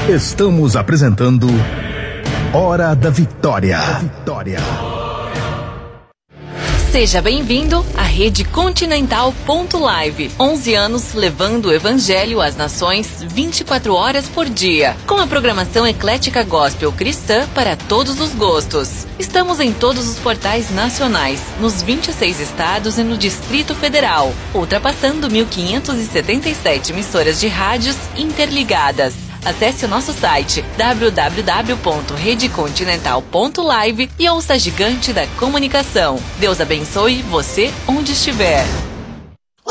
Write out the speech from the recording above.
Estamos apresentando Hora da Vitória. Seja bem-vindo à Rede Continental Live. 11 anos levando o Evangelho às nações 24 horas por dia, com a programação eclética gospel cristã para todos os gostos. Estamos em todos os portais nacionais, nos 26 estados e no Distrito Federal, ultrapassando 1.577 emissoras de rádios interligadas. Acesse o nosso site www.redecontinental.live e ouça a gigante da comunicação. Deus abençoe você onde estiver.